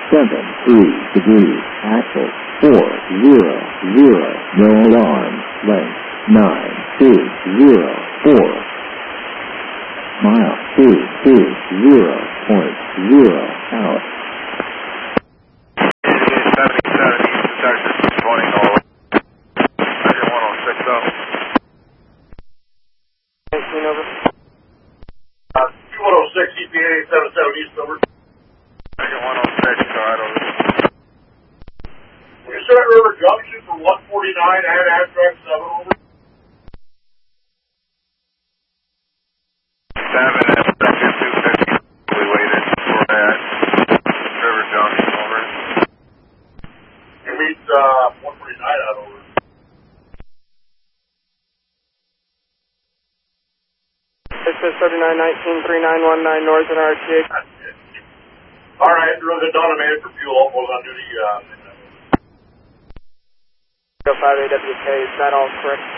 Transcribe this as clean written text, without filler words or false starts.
73 degrees, axle 400, no alarm, length 9204, mile 220.0 out. 77 East Texas, 20 all. Measure 106 up. 19 over. 2106 EPA 77 East over. Measure 106, alright, over. When you start River Junction from 149, I had Amtrak 7 over. 7 at 250. We waited for that. River Junction over. You meet 149 out over. This is 3919 3919 North and RTA. All right, the Donovan for fuel was on duty. 05 AWK, is that all correct?